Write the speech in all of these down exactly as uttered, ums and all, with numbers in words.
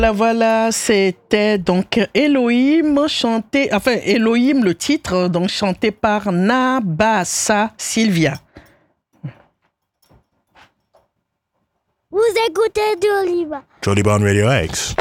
Voilà, voilà, c'était donc Elohim chanté, enfin Elohim le titre, donc chanté par Nabassa Sylvia. Vous écoutez Joliba. Joliba on Radio X.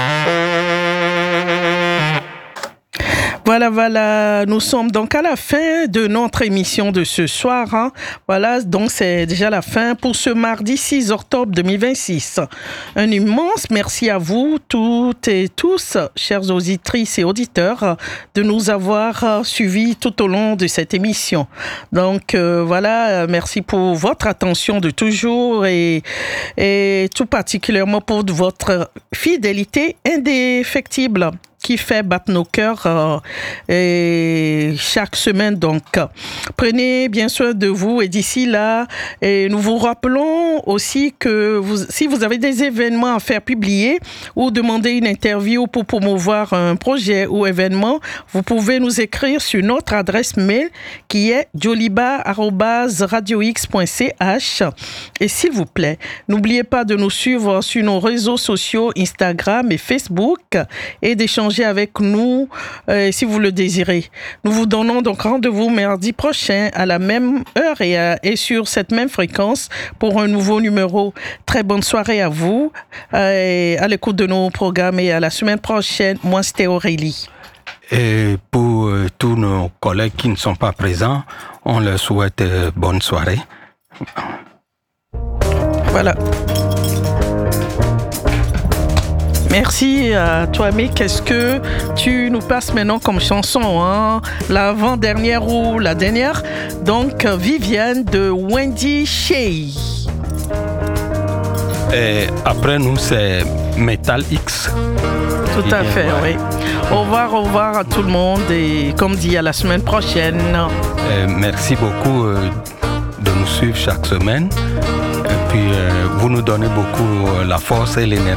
Voilà, voilà, nous sommes donc à la fin de notre émission de ce soir. Hein. Voilà, donc c'est déjà la fin pour ce mardi six octobre deux mille vingt-six. Un immense merci à vous toutes et tous, chères auditrices et auditeurs, de nous avoir suivis tout au long de cette émission. Donc euh, voilà, merci pour votre attention de toujours et, et tout particulièrement pour votre fidélité indéfectible qui fait battre nos cœurs euh, et chaque semaine. Donc, prenez bien soin de vous et d'ici là, et nous vous rappelons aussi que vous, si vous avez des événements à faire publier ou demander une interview pour promouvoir un projet ou événement, vous pouvez nous écrire sur notre adresse mail qui est joliba arobase radio x point c h. Et s'il vous plaît, n'oubliez pas de nous suivre sur nos réseaux sociaux Instagram et Facebook et d'échanger avec nous euh, si vous le désirez. Nous vous donnons donc rendez-vous mardi prochain à la même heure et, à, et sur cette même fréquence pour un nouveau numéro. Très bonne soirée à vous euh, et à l'écoute de nos programmes et à la semaine prochaine. Moi, c'était Aurélie. Et pour euh, tous nos collègues qui ne sont pas présents, on leur souhaite euh, bonne soirée. Voilà. Merci à toi, mais qu'est-ce que tu nous passes maintenant comme chanson, hein? L'avant-dernière ou la dernière? Donc, Viviane de Wendy Shea. Et après nous, c'est Metal X. Tout à fait, oui. Au revoir, au revoir à tout le monde et comme dit, à la semaine prochaine. Et merci beaucoup euh, de nous suivre chaque semaine. Et puis, euh, vous nous donnez beaucoup euh, la force et l'énergie.